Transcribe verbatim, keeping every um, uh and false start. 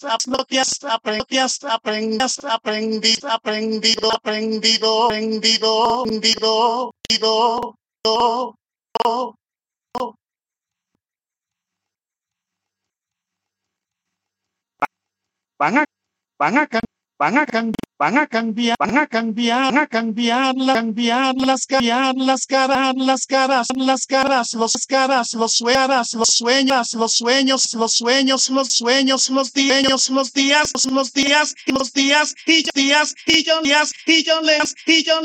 lo que has aprendido, aprendido, aprendido, aprendido, aprendido, aprendido, aprendido, aprendido, van a, van a, van a cambiar. Van a cambiar, van a cambiar, van a cambiar, cambiar las caras, las caras, las caras, las caras, los caras, los sueños, los sueños, los sueños, los sueños, los sueños, los días, los días, los días, los días, y yo días, y yo días, y yo leas, y yo